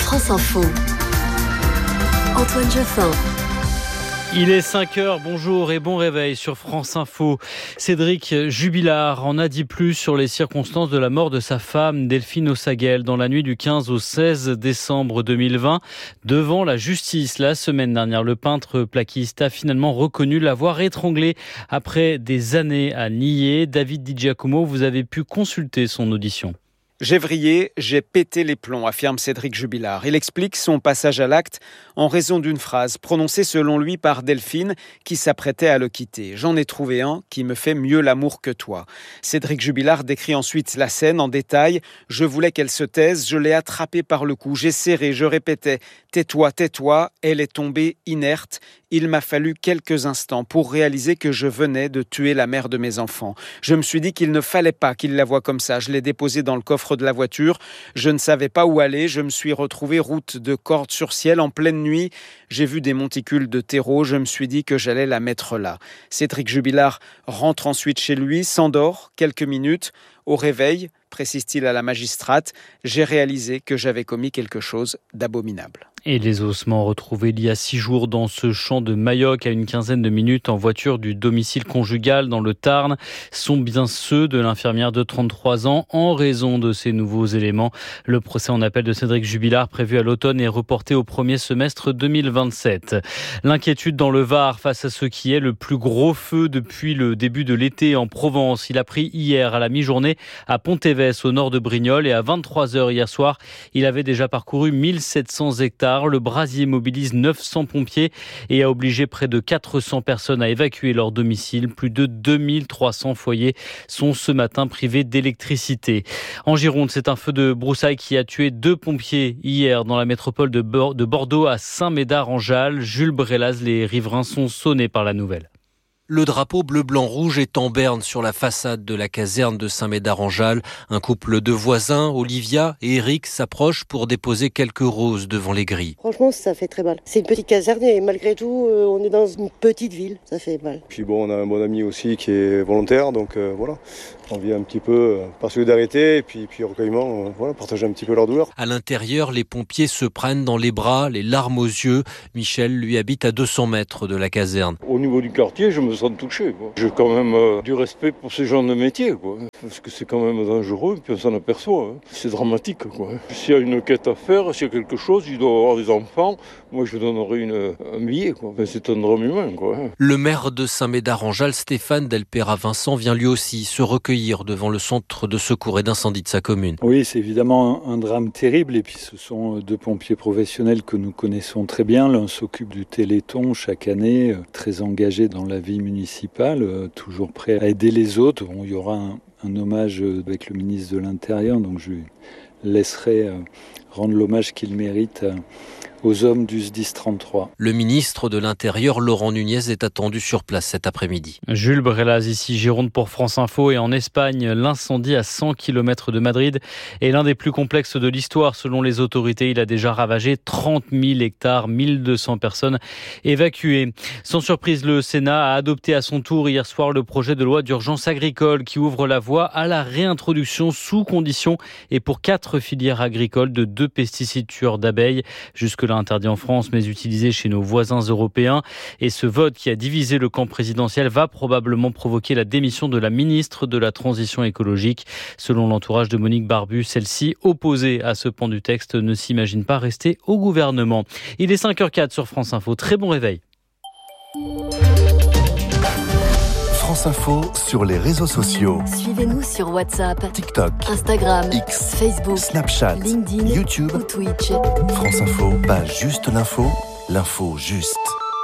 France Info. Antoine Joffin. Il est 5h, bonjour et bon réveil sur France Info. Cédric Jubilard en a dit plus sur les circonstances de la mort de sa femme Delphine Osaguel dans la nuit du 15 au 16 décembre 2020. Devant la justice, la semaine dernière, le peintre plaquiste a finalement reconnu l'avoir étranglée après des années à nier. David Di Giacomo, vous avez pu consulter son audition. J'ai vrillé, j'ai pété les plombs, affirme Cédric Jubilard. Il explique son passage à l'acte en raison d'une phrase prononcée selon lui par Delphine qui s'apprêtait à le quitter. « J'en ai trouvé un qui me fait mieux l'amour que toi ». Cédric Jubilard décrit ensuite la scène en détail. « Je voulais qu'elle se taise, je l'ai attrapée par le cou, j'ai serré, je répétais « Tais-toi, tais-toi ». Elle est tombée inerte. Il m'a fallu quelques instants pour réaliser que je venais de tuer la mère de mes enfants. Je me suis dit qu'il ne fallait pas qu'il la voie comme ça. Je l'ai déposée dans le coffre de la voiture. Je ne savais pas où aller. Je me suis retrouvé route de Cordes-sur-Ciel en pleine nuit. J'ai vu des monticules de terreau. Je me suis dit que j'allais la mettre là. Cédric Jubilard rentre ensuite chez lui, s'endort quelques minutes. Au réveil, précise-t-il à la magistrate, j'ai réalisé que j'avais commis quelque chose d'abominable. Et les ossements retrouvés il y a 6 jours dans ce champ de Mayoc à une quinzaine de minutes en voiture du domicile conjugal dans le Tarn sont bien ceux de l'infirmière de 33 ans. En raison de ces nouveaux éléments, le procès en appel de Cédric Jubilard prévu à l'automne est reporté au premier semestre 2027. L'inquiétude dans le Var face à ce qui est le plus gros feu depuis le début de l'été en Provence. Il a pris hier à la mi-journée à Pontévès au nord de Brignoles et à 23h hier soir, il avait déjà parcouru 1700 hectares. Le brasier mobilise 900 pompiers et a obligé près de 400 personnes à évacuer leur domicile. Plus de 2300 foyers sont ce matin privés d'électricité. En Gironde, c'est un feu de broussailles qui a tué 2 pompiers hier dans la métropole de Bordeaux à Saint-Médard-en-Jalles. Jules Brélaz, les riverains sont sonnés par la nouvelle. Le drapeau bleu-blanc-rouge est en berne sur la façade de la caserne de Saint-Médard-en-Jalles. Un couple de voisins, Olivia et Eric, s'approchent pour déposer quelques roses devant les grilles. Franchement, ça fait très mal. C'est une petite caserne et malgré tout, on est dans une petite ville. Ça fait mal. Puis bon, on a un bon ami aussi qui est volontaire, donc voilà. On vient un petit peu par solidarité et puis recueillement, partager un petit peu leur douleur. À l'intérieur, les pompiers se prennent dans les bras, les larmes aux yeux. Michel, lui, habite à 200 mètres de la caserne. Au niveau du quartier, je me sens touché. J'ai quand même du respect pour ces gens de métier, parce que c'est quand même dangereux, puis on s'en aperçoit. C'est dramatique. S'il y a une quête à faire, s'il y a quelque chose, il doit y avoir des enfants. Moi, je donnerais un billet. C'est un drame humain. Le maire de Saint-Médard-en-Jalles, Stéphane Delpera-Vincent, vient lui aussi se recueillir devant le centre de secours et d'incendie de sa commune. Oui, c'est évidemment un drame terrible et puis ce sont 2 pompiers professionnels que nous connaissons très bien. L'un s'occupe du Téléthon chaque année, très engagé dans la vie municipale, toujours prêt à aider les autres. Il y aura un hommage avec le ministre de l'Intérieur, donc je lui laisserai rendre l'hommage qu'il mérite aux hommes du SDIS 33. Le ministre de l'Intérieur, Laurent Nunez, est attendu sur place cet après-midi. Jules Brélaz, ici Gironde pour France Info. Et en Espagne, l'incendie à 100 km de Madrid est l'un des plus complexes de l'histoire. Selon les autorités, il a déjà ravagé 30 000 hectares, 1200 personnes évacuées. Sans surprise, le Sénat a adopté à son tour hier soir le projet de loi d'urgence agricole qui ouvre la voie à la réintroduction sous condition et pour 4 filières agricoles de 2 pesticides tueurs d'abeilles. Jusque-là interdit en France mais utilisé chez nos voisins européens. Et ce vote qui a divisé le camp présidentiel va probablement provoquer la démission de la ministre de la Transition écologique. Selon l'entourage de Monique Barbu, celle-ci, opposée à ce pan du texte, ne s'imagine pas rester au gouvernement. Il est 5h04 sur France Info. Très bon réveil. France Info sur les réseaux sociaux. Suivez-nous sur WhatsApp, TikTok, Instagram, X, Facebook, Snapchat, LinkedIn, YouTube ou Twitch. France Info, pas juste l'info, l'info juste.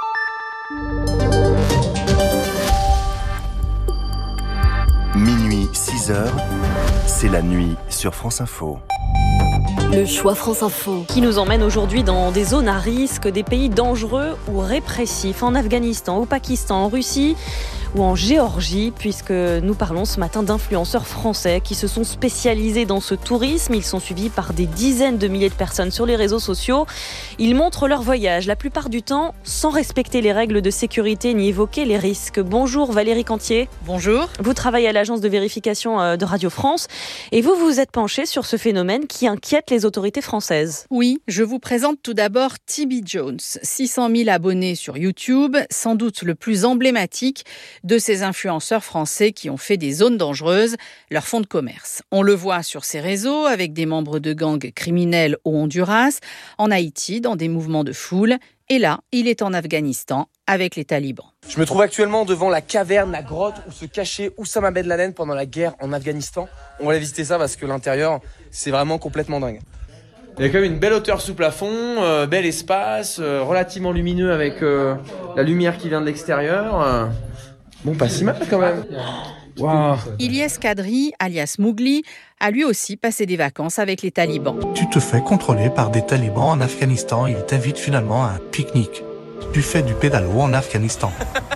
Minuit, 6h, c'est la nuit sur France Info. Le choix France Info. Qui nous emmène aujourd'hui dans des zones à risque, des pays dangereux ou répressifs, en Afghanistan, au Pakistan, en Russie ou en Géorgie, puisque nous parlons ce matin d'influenceurs français qui se sont spécialisés dans ce tourisme. Ils sont suivis par des dizaines de milliers de personnes sur les réseaux sociaux. Ils montrent leur voyage, la plupart du temps, sans respecter les règles de sécurité ni évoquer les risques. Bonjour Valérie Cantier. Bonjour. Vous travaillez à l'agence de vérification de Radio France et vous vous êtes penchée sur ce phénomène qui inquiète les les autorités françaises. Oui, je vous présente tout d'abord TB Jones, 600 000 abonnés sur YouTube, sans doute le plus emblématique de ces influenceurs français qui ont fait des zones dangereuses leur fonds de commerce. On le voit sur ses réseaux avec des membres de gangs criminels au Honduras, en Haïti dans des mouvements de foule, et là, il est en Afghanistan avec les talibans. Je me trouve actuellement devant la caverne, la grotte où se cachait Oussama Ben Laden pendant la guerre en Afghanistan. On va aller visiter ça parce que l'intérieur, c'est vraiment complètement dingue. Il y a quand même une belle hauteur sous plafond, bel espace, relativement lumineux avec la lumière qui vient de l'extérieur. Bon, pas si mal quand même. Wow. Ilyes Kadri, alias Mowgli, a lui aussi passé des vacances avec les talibans. Tu te fais contrôler par des talibans en Afghanistan. Ils t'invitent finalement à un pique-nique. Tu fais du pédalo en Afghanistan.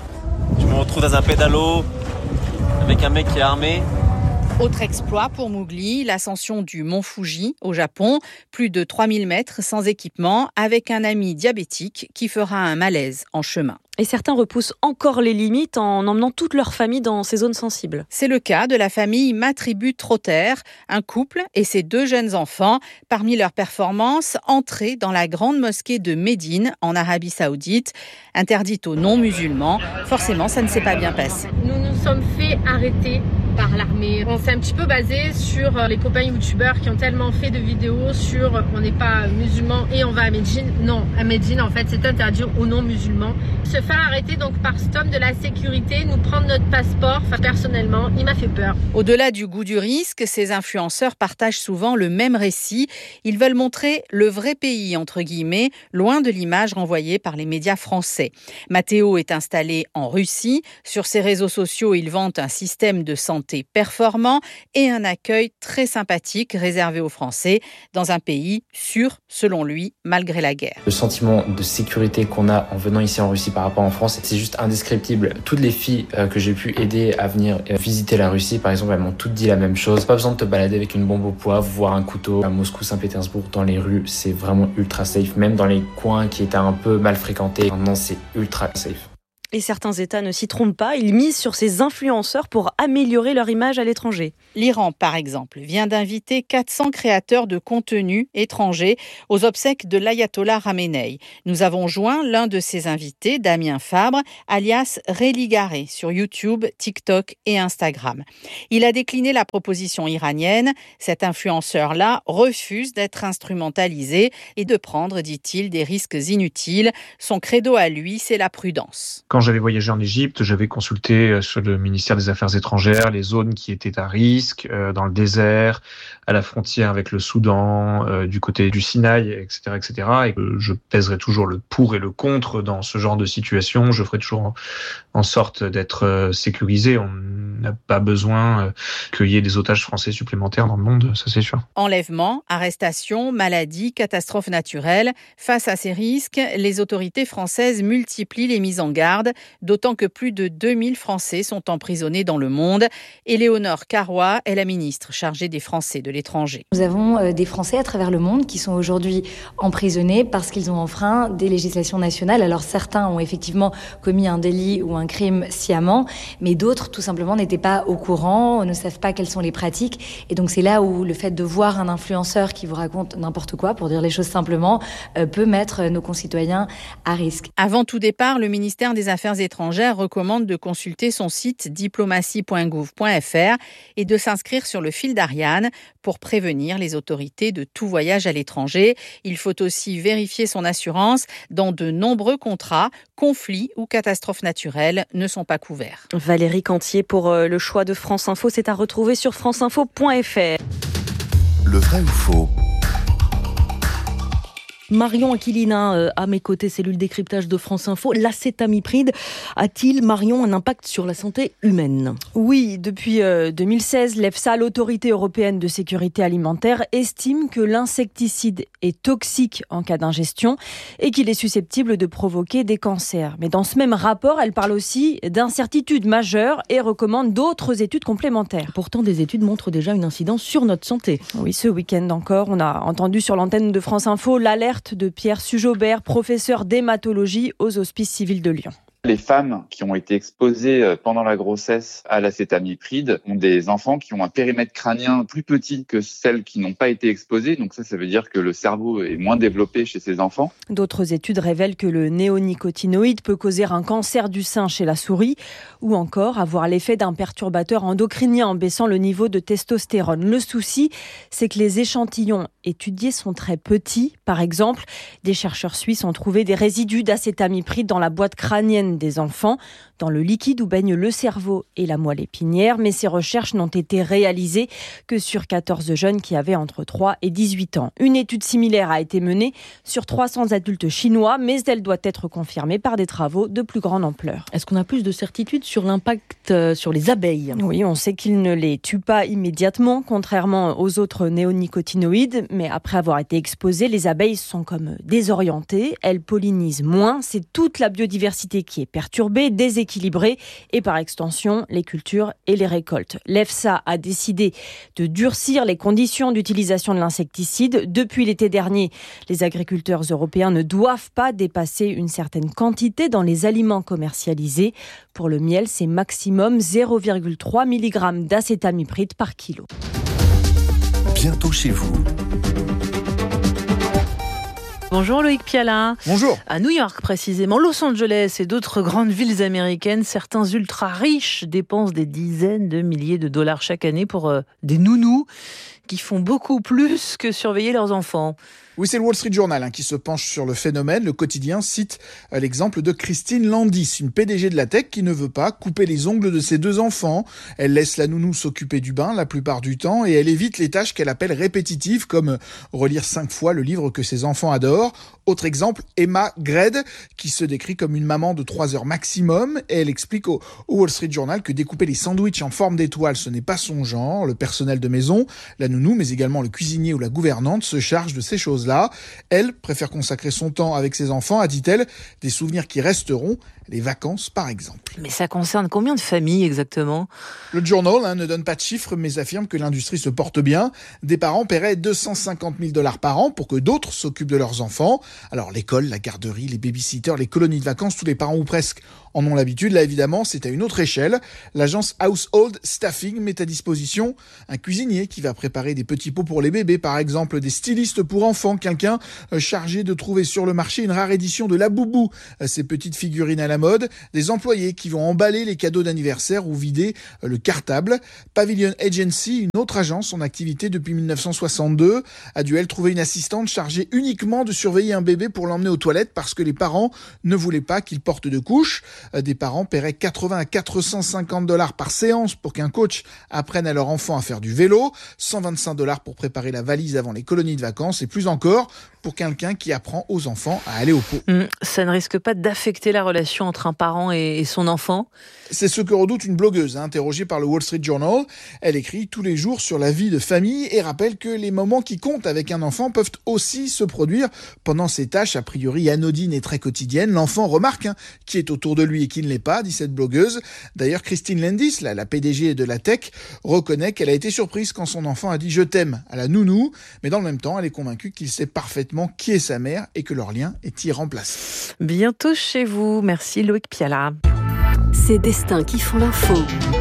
Je me retrouve dans un pédalo avec un mec qui est armé. Autre exploit pour Mowgli, l'ascension du mont Fuji au Japon, plus de 3000 mètres sans équipement, avec un ami diabétique qui fera un malaise en chemin. Et certains repoussent encore les limites en emmenant toute leur famille dans ces zones sensibles. C'est le cas de la famille Matribu Trotter, un couple et ses 2 jeunes enfants. Parmi leurs performances, entrer dans la grande mosquée de Médine, en Arabie Saoudite, interdite aux non-musulmans. Forcément, ça ne s'est pas bien passé. Nous nous sommes fait arrêter par l'armée. On s'est un petit peu basé sur les copains youtubeurs qui ont tellement fait de vidéos sur on n'est pas musulman et on va à Médine. Non, à Médine, en fait, c'est interdit aux non-musulmans. Se faire arrêter donc par cet homme de la sécurité, nous prendre notre passeport, personnellement, il m'a fait peur. Au-delà du goût du risque, ces influenceurs partagent souvent le même récit. Ils veulent montrer le vrai pays, entre guillemets, loin de l'image renvoyée par les médias français. Mathéo est installé en Russie. Sur ses réseaux sociaux, il vante un système de santé performant et un accueil très sympathique réservé aux Français dans un pays sûr, selon lui, malgré la guerre. Le sentiment de sécurité qu'on a en venant ici en Russie par rapport en France, c'est juste indescriptible. Toutes les filles que j'ai pu aider à venir visiter la Russie, par exemple, elles m'ont toutes dit la même chose. Pas besoin de te balader avec une bombe au poivre, voir un couteau à Moscou, Saint-Pétersbourg, dans les rues, c'est vraiment ultra safe. Même dans les coins qui étaient un peu mal fréquentés, maintenant c'est ultra safe. Et certains États ne s'y trompent pas, ils misent sur ces influenceurs pour améliorer leur image à l'étranger. L'Iran, par exemple, vient d'inviter 400 créateurs de contenu étrangers aux obsèques de l'ayatollah Khamenei. Nous avons joint l'un de ces invités, Damien Fabre, alias Religaré, sur YouTube, TikTok et Instagram. Il a décliné la proposition iranienne. Cet influenceur-là refuse d'être instrumentalisé et de prendre, dit-il, des risques inutiles. Son credo à lui, c'est la prudence. Quand j'avais voyagé en Égypte, j'avais consulté sur le ministère des Affaires étrangères les zones qui étaient à risque, dans le désert, à la frontière avec le Soudan, du côté du Sinaï, etc., etc. Et je pèserai toujours le pour et le contre dans ce genre de situation. Je ferai toujours en sorte d'être sécurisé. On n'a pas besoin qu'il y ait des otages français supplémentaires dans le monde, ça c'est sûr. Enlèvement, arrestation, maladie, catastrophes naturelles. Face à ces risques, les autorités françaises multiplient les mises en garde, d'autant que plus de 2000 Français sont emprisonnés dans le monde. Éléonore Carrois est la ministre chargée des Français de l'étranger. Nous avons des Français à travers le monde qui sont aujourd'hui emprisonnés parce qu'ils ont enfreint des législations nationales. Alors certains ont effectivement commis un délit ou un crime sciemment, mais d'autres tout simplement n'étaient pas au courant, ne savent pas quelles sont les pratiques. Et donc c'est là où le fait de voir un influenceur qui vous raconte n'importe quoi, pour dire les choses simplement, peut mettre nos concitoyens à risque. Avant tout départ, le ministère des Affaires étrangères recommande de consulter son site diplomatie.gouv.fr et de s'inscrire sur le fil d'Ariane pour prévenir les autorités de tout voyage à l'étranger. Il faut aussi vérifier son assurance. Dans de nombreux contrats, conflits ou catastrophes naturelles ne sont pas couverts. Valérie Cantier pour le choix de France Info, c'est à retrouver sur franceinfo.fr. Le vrai ou faux ? Marion Aquilina, à mes côtés, cellule décryptage de France Info. L'acétamipride a-t-il, Marion, un impact sur la santé humaine ? Oui, depuis 2016, l'EFSA, l'Autorité européenne de sécurité alimentaire, estime que l'insecticide est toxique en cas d'ingestion et qu'il est susceptible de provoquer des cancers. Mais dans ce même rapport, elle parle aussi d'incertitudes majeures et recommande d'autres études complémentaires. Pourtant, des études montrent déjà une incidence sur notre santé. Oui, ce week-end encore, on a entendu sur l'antenne de France Info l'alerte de Pierre Sujaubert, professeur d'hématologie aux Hospices civils de Lyon. Les femmes qui ont été exposées pendant la grossesse à l'acétamipride ont des enfants qui ont un périmètre crânien plus petit que celles qui n'ont pas été exposées. Donc ça veut dire que le cerveau est moins développé chez ces enfants. D'autres études révèlent que le néonicotinoïde peut causer un cancer du sein chez la souris ou encore avoir l'effet d'un perturbateur endocrinien en baissant le niveau de testostérone. Le souci, c'est que les échantillons étudiés sont très petits. Par exemple, des chercheurs suisses ont trouvé des résidus d'acétamipride dans la boîte crânienne des enfants, dans le liquide où baignent le cerveau et la moelle épinière. Mais ces recherches n'ont été réalisées que sur 14 jeunes qui avaient entre 3 et 18 ans. Une étude similaire a été menée sur 300 adultes chinois, mais elle doit être confirmée par des travaux de plus grande ampleur. Est-ce qu'on a plus de certitude sur l'impact sur les abeilles ? Oui, on sait qu'il ne les tue pas immédiatement, contrairement aux autres néonicotinoïdes. Mais après avoir été exposées, les abeilles sont comme désorientées. Elles pollinisent moins. C'est toute la biodiversité qui est perturbée, déséquilibrée et par extension, les cultures et les récoltes. L'EFSA a décidé de durcir les conditions d'utilisation de l'insecticide. Depuis l'été dernier, les agriculteurs européens ne doivent pas dépasser une certaine quantité dans les aliments commercialisés. Pour le miel, c'est maximum 0,3 mg d'acétamipride par kilo. Bientôt chez vous. Bonjour Loïc Piala. Bonjour. À New York précisément, Los Angeles et d'autres grandes villes américaines, certains ultra riches dépensent des dizaines de milliers de dollars chaque année pour des nounous qui font beaucoup plus que surveiller leurs enfants. Oui, c'est le Wall Street Journal qui se penche sur le phénomène. Le quotidien cite l'exemple de Christine Landis, une PDG de la tech qui ne veut pas couper les ongles de ses 2 enfants. Elle laisse la nounou s'occuper du bain la plupart du temps et elle évite les tâches qu'elle appelle répétitives, comme relire 5 fois le livre que ses enfants adorent. Autre exemple, Emma Gred, qui se décrit comme une maman de 3 heures maximum. Et elle explique au Wall Street Journal que découper les sandwichs en forme d'étoile, ce n'est pas son genre. Le personnel de maison, la nounou, mais également le cuisinier ou la gouvernante se charge de ces choses-là. Elle préfère consacrer son temps avec ses enfants, a dit-elle, des souvenirs qui resteront, les vacances par exemple. Mais ça concerne combien de familles exactement ? Le Journal ne donne pas de chiffres, mais affirme que l'industrie se porte bien. Des parents paieraient $250 000 par an pour que d'autres s'occupent de leurs enfants. Alors l'école, la garderie, les babysitters, les colonies de vacances, tous les parents ou presque en ont l'habitude. Là évidemment, c'est à une autre échelle. L'agence Household Staffing met à disposition un cuisinier qui va préparer des petits pots pour les bébés, par exemple des stylistes pour enfants, quelqu'un chargé de trouver sur le marché une rare édition de Laboubou, ces petites figurines à la mode, des employés qui vont emballer les cadeaux d'anniversaire ou vider le cartable. Pavilion Agency, une autre agence en activité depuis 1962, a dû elle trouver une assistante chargée uniquement de surveiller un bébé pour l'emmener aux toilettes parce que les parents ne voulaient pas qu'il porte de couche. Des parents paieraient 80 à 450 $ par séance pour qu'un coach apprenne à leur enfant à faire du vélo, 125 $ pour préparer la valise avant les colonies de vacances et plus encore pour quelqu'un qui apprend aux enfants à aller au pot. Ça ne risque pas d'affecter la relation entre un parent et son enfant ? C'est ce que redoute une blogueuse interrogée par le Wall Street Journal. Elle écrit tous les jours sur la vie de famille et rappelle que les moments qui comptent avec un enfant peuvent aussi se produire pendant ces tâches a priori anodines et très quotidiennes. L'enfant remarque qui est autour de lui et qui ne l'est pas, dit cette blogueuse. D'ailleurs, Christine Landis, la PDG de la tech, reconnaît qu'elle a été surprise quand son enfant a dit « je t'aime » à la nounou, mais dans le même temps, elle est convaincue qu'il sait parfaitement qui est sa mère et que leur lien est irremplaçable. Bientôt chez vous. Merci Loïc Piala. Ces destins qui font l'info.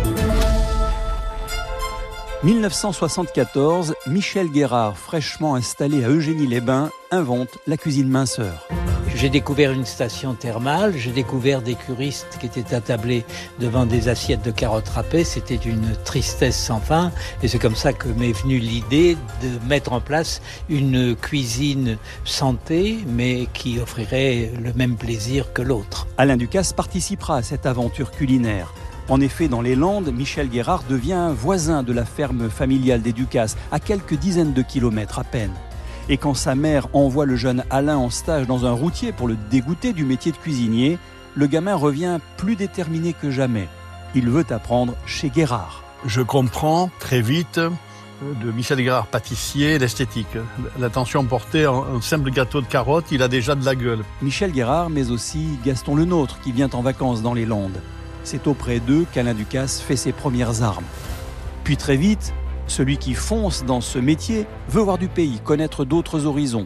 1974, Michel Guérard, fraîchement installé à Eugénie-les-Bains, invente la cuisine minceur. J'ai découvert une station thermale, j'ai découvert des curistes qui étaient attablés devant des assiettes de carottes râpées. C'était une tristesse sans fin et c'est comme ça que m'est venue l'idée de mettre en place une cuisine santé mais qui offrirait le même plaisir que l'autre. Alain Ducasse participera à cette aventure culinaire. En effet, dans les Landes, Michel Guérard devient voisin de la ferme familiale des Ducasse, à quelques dizaines de kilomètres à peine. Et quand sa mère envoie le jeune Alain en stage dans un routier pour le dégoûter du métier de cuisinier, le gamin revient plus déterminé que jamais. Il veut apprendre chez Guérard. Je comprends très vite de Michel Guérard, pâtissier, l'esthétique. L'attention portée à un simple gâteau de carottes, il a déjà de la gueule. Michel Guérard, mais aussi Gaston Lenôtre, qui vient en vacances dans les Landes. C'est auprès d'eux qu'Alain Ducasse fait ses premières armes. Puis très vite, celui qui fonce dans ce métier veut voir du pays, connaître d'autres horizons.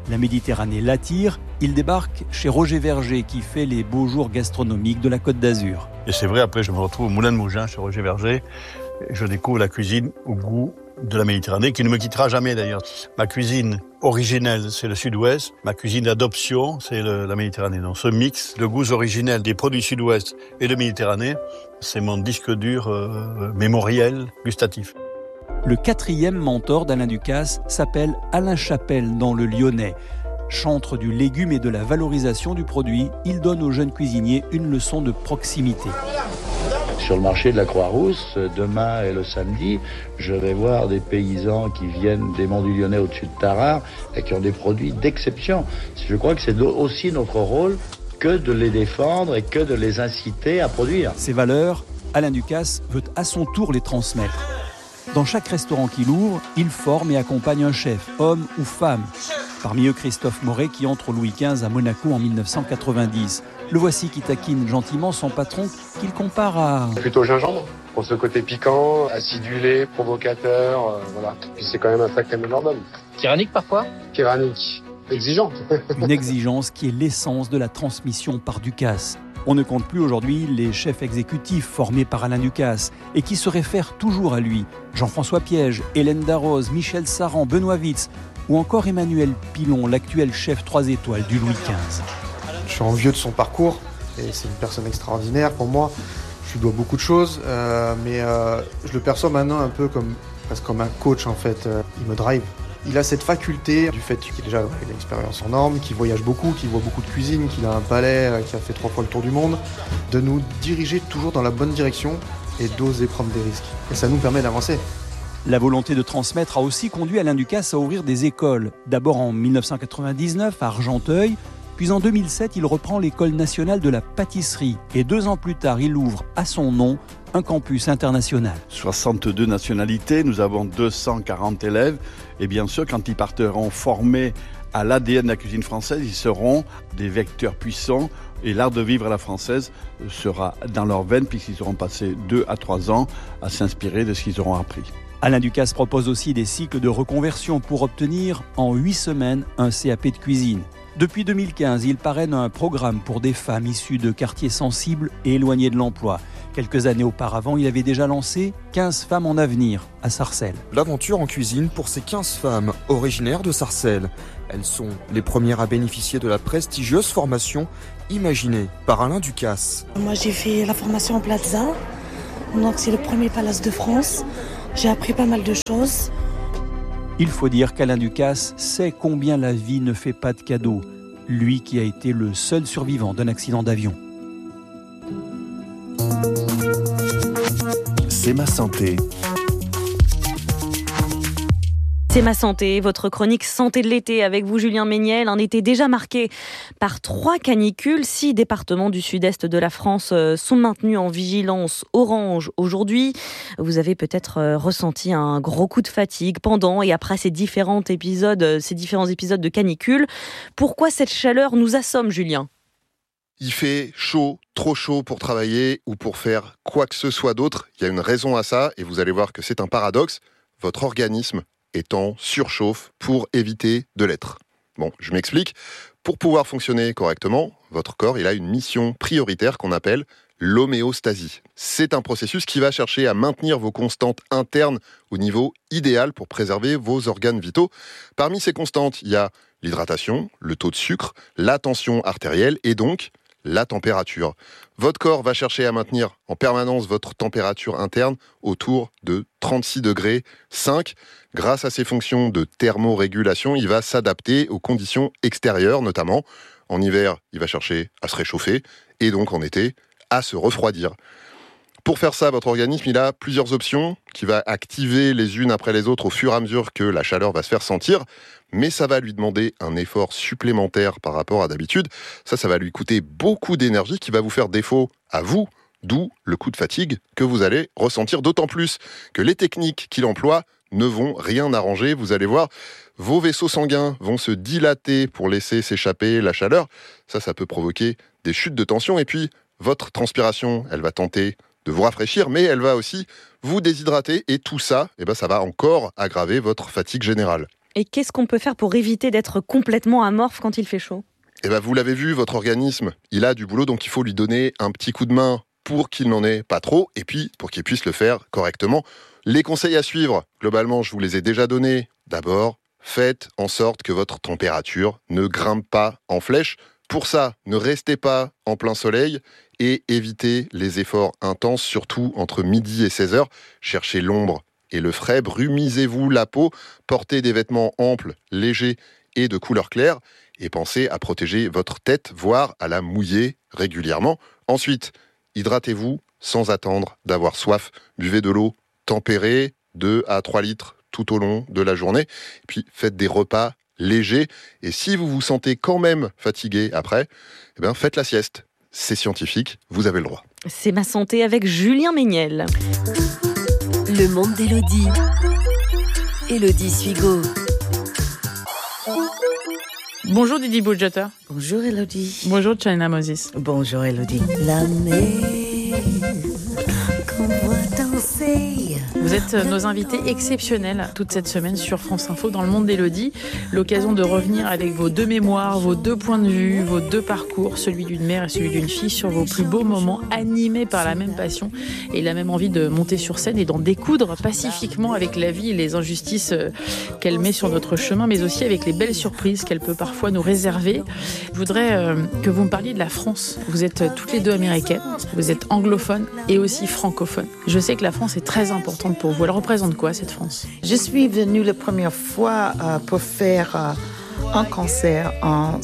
La Méditerranée l'attire, il débarque chez Roger Verger qui fait les beaux jours gastronomiques de la Côte d'Azur. Et c'est vrai, après je me retrouve au Moulin de Mougins chez Roger Verger et je découvre la cuisine au goût de la Méditerranée, qui ne me quittera jamais d'ailleurs. Ma cuisine originelle, c'est le Sud-Ouest. Ma cuisine d'adoption, c'est la Méditerranée. Donc ce mix de goûts originels des produits Sud-Ouest et de Méditerranée, c'est mon disque dur mémoriel gustatif. Le 4e mentor d'Alain Ducasse s'appelle Alain Chapelle dans le Lyonnais. Chantre du légume et de la valorisation du produit, il donne aux jeunes cuisiniers une leçon de proximité. Sur le marché de la Croix-Rousse, demain et le samedi, je vais voir des paysans qui viennent des monts du Lyonnais au-dessus de Tarare et qui ont des produits d'exception. Je crois que c'est aussi notre rôle que de les défendre et que de les inciter à produire. Ces valeurs, Alain Ducasse veut à son tour les transmettre. Dans chaque restaurant qu'il ouvre, il forme et accompagne un chef, homme ou femme. Parmi eux, Christophe Moret qui entre au Louis XV à Monaco en 1990. Le voici qui taquine gentiment son patron qu'il compare à... Plutôt gingembre, pour ce côté piquant, acidulé, provocateur, voilà. Puis c'est quand même un sacré majordome. Tyrannique parfois ? Tyrannique, exigeant. Une exigence qui est l'essence de la transmission par Ducasse. On ne compte plus aujourd'hui les chefs exécutifs formés par Alain Ducasse et qui se réfèrent toujours à lui. Jean-François Piège, Hélène Darroze, Michel Saran, Benoît Witz ou encore Emmanuel Pilon, l'actuel chef 3 étoiles du Louis XV. Je suis envieux de son parcours et c'est une personne extraordinaire pour moi. Je lui dois beaucoup de choses, mais je le perçois maintenant un peu presque comme un coach en fait. Il me drive. Il a cette faculté du fait qu'il a déjà une expérience en normes, qu'il voyage beaucoup, qu'il voit beaucoup de cuisine, qu'il a un palais qui a fait 3 fois le tour du monde, de nous diriger toujours dans la bonne direction et d'oser prendre des risques. Et ça nous permet d'avancer. La volonté de transmettre a aussi conduit Alain Ducasse à ouvrir des écoles. D'abord en 1999 à Argenteuil, puis en 2007 il reprend l'école nationale de la pâtisserie. Et 2 ans plus tard, il ouvre à son nom un campus international. 62 nationalités, nous avons 240 élèves. Et bien sûr, quand ils partiront formés à l'ADN de la cuisine française, ils seront des vecteurs puissants. Et l'art de vivre à la française sera dans leurs veines, puisqu'ils auront passé 2 à 3 ans à s'inspirer de ce qu'ils auront appris. Alain Ducasse propose aussi des cycles de reconversion pour obtenir en 8 semaines un CAP de cuisine. Depuis 2015, il parraine un programme pour des femmes issues de quartiers sensibles et éloignés de l'emploi. Quelques années auparavant, il avait déjà lancé 15 femmes en avenir à Sarcelles. L'aventure en cuisine pour ces 15 femmes originaires de Sarcelles. Elles sont les premières à bénéficier de la prestigieuse formation imaginée par Alain Ducasse. Moi, j'ai fait la formation en Plaza. Donc, c'est le premier palace de France. J'ai appris pas mal de choses. Il faut dire qu'Alain Ducasse sait combien la vie ne fait pas de cadeaux. Lui qui a été le seul survivant d'un accident d'avion. C'est ma santé. C'est ma santé, votre chronique santé de l'été avec vous Julien Méniel. Un été déjà marqué par 3 canicules. 6 départements du sud-est de la France sont maintenus en vigilance orange aujourd'hui. Vous avez peut-être ressenti un gros coup de fatigue pendant et après ces différents épisodes de canicule. Pourquoi cette chaleur nous assomme, Julien ? Il fait chaud, trop chaud pour travailler ou pour faire quoi que ce soit d'autre. Il y a une raison à ça et vous allez voir que c'est un paradoxe. Votre organisme est en surchauffe pour éviter de l'être. Bon, je m'explique. Pour pouvoir fonctionner correctement, votre corps il a une mission prioritaire qu'on appelle l'homéostasie. C'est un processus qui va chercher à maintenir vos constantes internes au niveau idéal pour préserver vos organes vitaux. Parmi ces constantes, il y a l'hydratation, le taux de sucre, la tension artérielle et donc la température. Votre corps va chercher à maintenir en permanence votre température interne autour de 36 degrés 5. Grâce à ses fonctions de thermorégulation, il va s'adapter aux conditions extérieures, notamment. En hiver, il va chercher à se réchauffer et donc en été, à se refroidir. Pour faire ça, votre organisme, il a plusieurs options qu'il va activer les unes après les autres au fur et à mesure que la chaleur va se faire sentir. Mais ça va lui demander un effort supplémentaire par rapport à d'habitude. Ça va lui coûter beaucoup d'énergie qui va vous faire défaut à vous, d'où le coup de fatigue que vous allez ressentir. D'autant plus que les techniques qu'il emploie ne vont rien arranger. Vous allez voir, vos vaisseaux sanguins vont se dilater pour laisser s'échapper la chaleur. Ça peut provoquer des chutes de tension. Et puis, votre transpiration, elle va tenter de vous rafraîchir, mais elle va aussi vous déshydrater. Et tout ça, ça va encore aggraver votre fatigue générale. Et qu'est-ce qu'on peut faire pour éviter d'être complètement amorphe quand il fait chaud ? Eh ben, vous l'avez vu, votre organisme, il a du boulot, donc il faut lui donner un petit coup de main pour qu'il n'en ait pas trop, et puis pour qu'il puisse le faire correctement. Les conseils à suivre, globalement, je vous les ai déjà donnés. D'abord, faites en sorte que votre température ne grimpe pas en flèche. Pour ça, ne restez pas en plein soleil et évitez les efforts intenses, surtout entre midi et 16h. Cherchez l'ombre et le frais, brumisez-vous la peau, portez des vêtements amples, légers et de couleur claire et pensez à protéger votre tête, voire à la mouiller régulièrement. Ensuite, hydratez-vous sans attendre d'avoir soif. Buvez de l'eau tempérée, 2 à 3 litres tout au long de la journée. Et puis faites des repas légers. Et si vous vous sentez quand même fatigué après, eh bien, faites la sieste. C'est scientifique, vous avez le droit. C'est ma santé avec Julien Méniel. Le monde d'Élodie. Élodie Suigo. Bonjour Didi Boudjata. Bonjour Élodie. Bonjour China Moses. Bonjour Élodie. La mer qu'on voit danser. Vous êtes nos invités exceptionnels toute cette semaine sur France Info dans le monde d'Élodie. L'occasion de revenir avec vos 2 mémoires, vos 2 points de vue, vos 2 parcours, celui d'une mère et celui d'une fille, sur vos plus beaux moments animés par la même passion et la même envie de monter sur scène et d'en découdre pacifiquement avec la vie et les injustices qu'elle met sur notre chemin, mais aussi avec les belles surprises qu'elle peut parfois nous réserver. Je voudrais que vous me parliez de la France. Vous êtes toutes les 2 américaines, vous êtes anglophone et aussi francophone. Je sais que la France est très importante pour vous. Elle représente quoi, cette France ? Je suis venue la première fois pour faire un concert en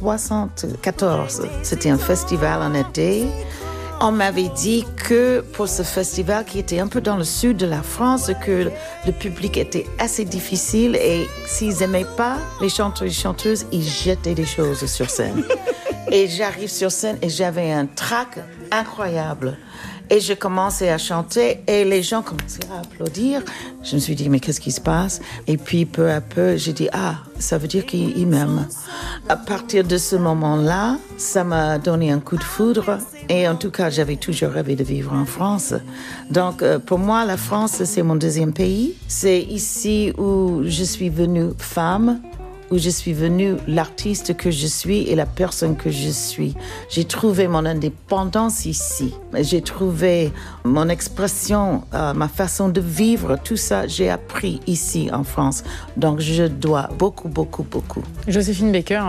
1974. C'était un festival en été. On m'avait dit que pour ce festival qui était un peu dans le sud de la France, que le public était assez difficile et s'ils n'aimaient pas les chanteurs et les chanteuses, ils jetaient des choses sur scène. Et j'arrive sur scène et j'avais un trac incroyable. Et je commençais à chanter et les gens commençaient à applaudir. Je me suis dit, mais qu'est-ce qui se passe ? Et puis, peu à peu, j'ai dit, ça veut dire qu'ils m'aiment. À partir de ce moment-là, ça m'a donné un coup de foudre. Et en tout cas, j'avais toujours rêvé de vivre en France. Donc, pour moi, la France, c'est mon 2e pays. C'est ici où je suis venue femme, où je suis venue l'artiste que je suis et la personne que je suis. J'ai trouvé mon indépendance ici. J'ai trouvé mon expression, ma façon de vivre, tout ça, j'ai appris ici en France. Donc je dois beaucoup, beaucoup, beaucoup. Joséphine Baker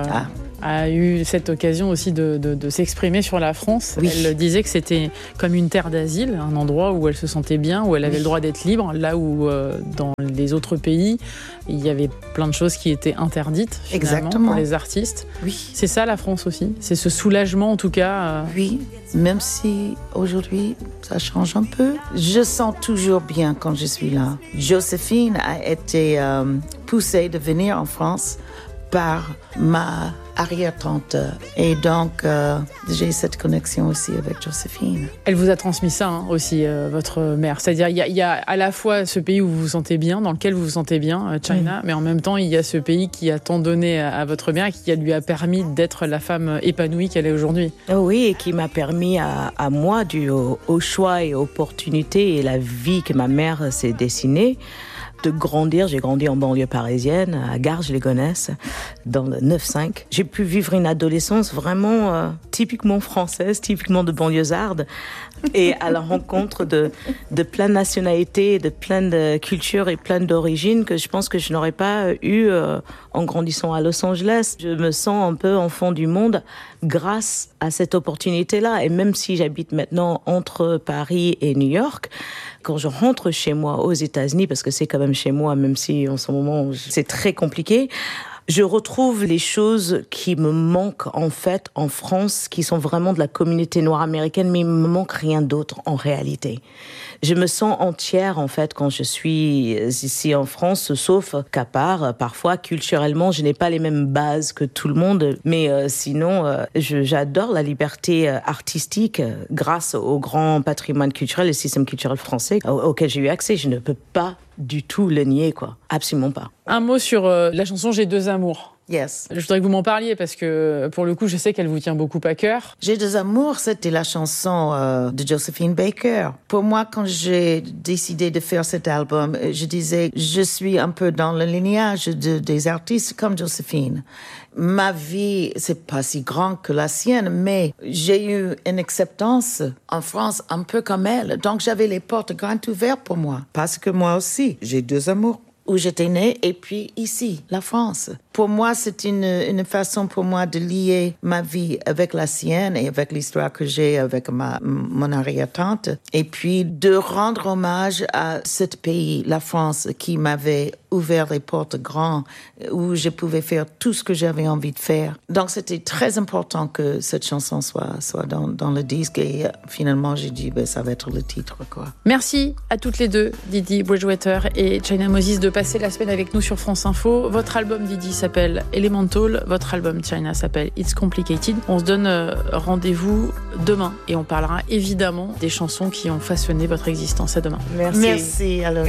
a eu cette occasion aussi de s'exprimer sur la France. Oui. Elle disait que c'était comme une terre d'asile, un endroit où elle se sentait bien, où elle avait le droit d'être libre, là où dans les autres pays, il y avait plein de choses qui étaient interdites finalement pour les artistes. Oui. C'est ça la France aussi ? C'est ce soulagement en tout cas Oui, même si aujourd'hui ça change un peu. Je sens toujours bien quand je suis là. Joséphine a été poussée de venir en France par ma arrière-tante. Et donc, j'ai cette connexion aussi avec Joséphine. Elle vous a transmis ça aussi, votre mère. C'est-à-dire, il y a à la fois ce pays où vous vous sentez bien, dans lequel vous vous sentez bien, China, mais en même temps, il y a ce pays qui a tant donné à votre mère, qui lui a permis d'être la femme épanouie qu'elle est aujourd'hui. Oui, et qui m'a permis à moi, dû au choix et opportunités et la vie que ma mère s'est dessinée, de grandir. J'ai grandi en banlieue parisienne, à Garges-les-Gonesse, dans le 9-5. J'ai pu vivre une adolescence vraiment typiquement française, typiquement de banlieusarde, et à la rencontre de plein de nationalités, de plein de cultures et plein d'origines que je pense que je n'aurais pas eu en grandissant à Los Angeles. Je me sens un peu enfant du monde grâce à cette opportunité-là. Et même si j'habite maintenant entre Paris et New York, quand je rentre chez moi aux États-Unis, parce que c'est quand même chez moi, même si en ce moment c'est très compliqué, je retrouve les choses qui me manquent en fait en France, qui sont vraiment de la communauté noire américaine, mais il me manque rien d'autre en réalité. Je me sens entière en fait quand je suis ici en France, sauf qu'à part, parfois culturellement, je n'ai pas les mêmes bases que tout le monde, mais sinon, j'adore la liberté artistique grâce au grand patrimoine culturel et système culturel français auquel j'ai eu accès. Je ne peux pas du tout le nier, quoi. Absolument pas. Un mot sur la chanson « J'ai 2 amours ». Yes. Je voudrais que vous m'en parliez parce que, pour le coup, je sais qu'elle vous tient beaucoup à cœur. J'ai des amours, c'était la chanson de Josephine Baker. Pour moi, quand j'ai décidé de faire cet album, je disais, je suis un peu dans le lignage des artistes comme Josephine. Ma vie, c'est pas si grand que la sienne, mais j'ai eu une acceptance en France un peu comme elle. Donc, j'avais les portes grandes ouvertes pour moi. Parce que moi aussi, j'ai 2 amours. Où j'étais née et puis ici, la France. Pour moi, c'est une façon pour moi de lier ma vie avec la sienne et avec l'histoire que j'ai avec mon arrière-tante. Et puis de rendre hommage à ce pays, la France, qui m'avait ouvert les portes grandes, où je pouvais faire tout ce que j'avais envie de faire. Donc c'était très important que cette chanson soit dans le disque et finalement j'ai dit ça va être le titre, quoi. Merci à toutes les deux, Didi Bridgewater et China Moses, de passer la semaine avec nous sur France Info. Votre album, Didi, s'appelle Elemental. Votre album, China, s'appelle It's Complicated. On se donne rendez-vous demain et on parlera évidemment des chansons qui ont façonné votre existence. À demain. Merci. Alors.